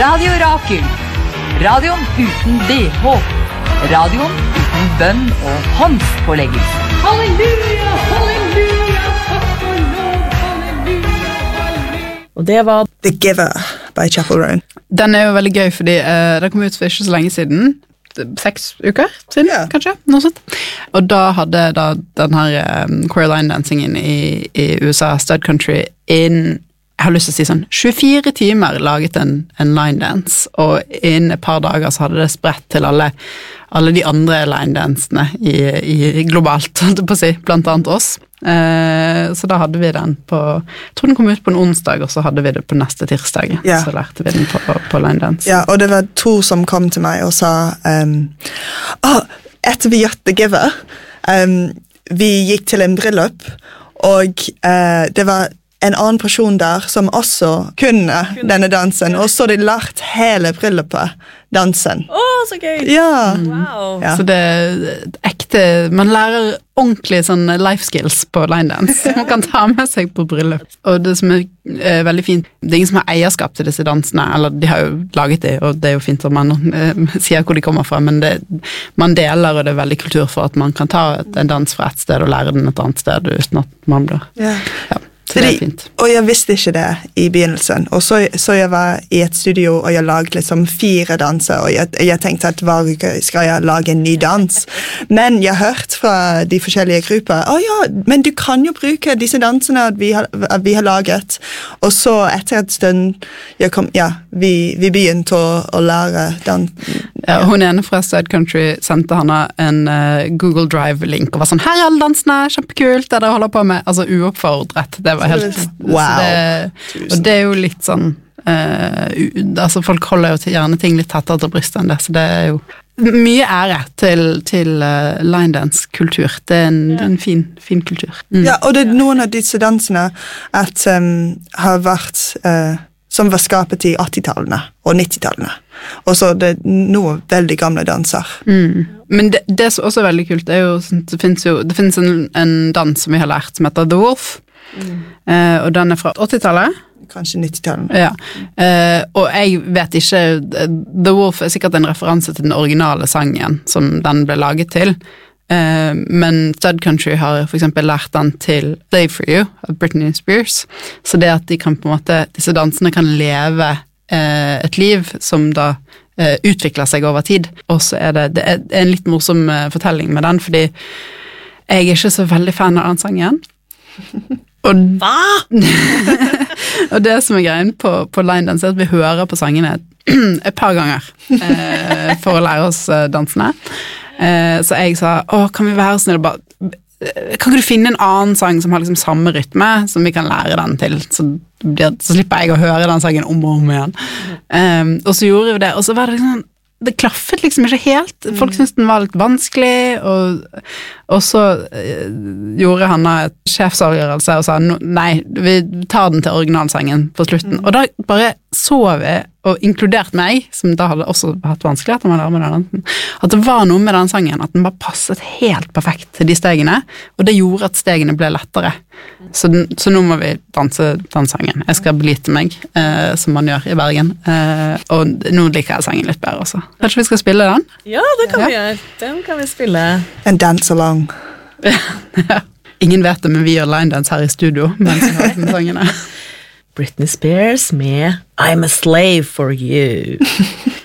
Radio Rakel. Radioen uten BH. Radioen uten bønn og håndspåleggelse. Halleluja, halleluja, takk for lov, halleluja, halleluja. Og det var The Giver by Chapel Roan. Den jo veldig gøy, fordi det kom ut for ikke så lenge siden. 6 uker siden, kanskje, noe sånt. Og da hadde den her Queer Line Dancingen i USA, Stud Country, jeg har lyst til å si sånn, 24 timer laget en line dance, og innen et par dager så hadde det spredt til alle de andre line dansene i globalt, holdt jeg på å si, blant annet oss. Så da hadde vi den jeg tror den kom ut på en onsdag, og så hadde vi det på neste tirsdag, så lærte vi den på line dance. Ja, og det var 2 som kom til meg og sa etter vi gjort The Giver vi gikk til en bryllup, og det var en annen person der som også kunne denne dansen, og så hadde de lært hele bryllupet dansen. så gøy! Ja. Wow! Ja. Så det ekte, man lærer ordentlig sånn life skills på line dance. Man kan ta med seg på bryllup. Og det som veldig fint, det ingen som har eierskap til disse dansene, eller de har jo laget det, og det jo fint at man sier hvor de kommer fra, men man deler, og det veldig kultur for at man kan ta en dans fra et sted og lære den et annet sted, uten at man blir... Ja. Så det fint. Og jeg visste ikke det i begynnelsen, og så jeg var i et studio, og jeg lagde liksom 4 danser, og jeg tenkte at hver uke skal jeg lage en ny dans. Men jeg hørte fra de forskjellige grupper, men du kan jo bruke disse dansene at vi har laget. Og så etter et stund, vi begynte å lære dans. Ja, hun ene fra Stud Country sendte henne en Google Drive-link, og var sånn, her alle dansene, kjempekult, det dere holder på med, altså uoppfordret, det var helt wow. Og det jo litt sånn altså folk holder jo gjerne ting litt tettere til brystet enn det, så det jo mye ære til line dance kultur. Det en fin kultur. Ja, og det noen av disse dansene at har vært som var skapet i 80-tallene og 90-tallene. Og så det noen veldig gamle danser. Men det som også er veldig kult, det jo, det finnes en dans som vi har lært som heter The Wolf, og den fra 80-tallet. Kanskje 90-tallet. Ja, og jeg vet ikke, The Wolf sikkert en referanse til den originale sangen som den ble laget til, men Stud Country har for eksempel lært den til Slave for You av Britney Spears, så det at de kan på en måte, disse dansene kan leve et liv som da utvikler seg over tid, og så det en litt morsom fortelling med den, fordi jeg ikke så veldig fan av den sangen. Hva? Og det som greien på line dance er at vi hører på sangene et par ganger for å lære oss dansene. Så jeg sa, kan vi være sånn kan ikke du finne en annen sang som har liksom samme rytme som vi kan lære den til, så slipper jeg å høre den sangen om og om igjen. Og så gjorde vi det, og så var det liksom det klaffet liksom ikke helt. Folk syntes den var litt vanskelig, og så gjorde han et sjefsavgjørelse og sa, nei, vi tar den til originalsangen på slutten. Og da bare så vi, og inkludert meg, som da hadde også hatt vanskeligheter med å lære med den, at det var noe med den sangen, at den bare passet helt perfekt til de stegene, og det gjorde at stegene ble lettere. Så nå må vi danse den sangen. Jeg skal belite meg, som man gjør i Bergen, og nå liker jeg sangen litt bedre også. Kanskje vi skal spille den? Ja, det kan vi gjøre. Den kan vi spille. En dance along. Ingen vet det, men vi gjør line dance her i studio, mens vi har den sangene. Britney Spears med I'm a Slave for You.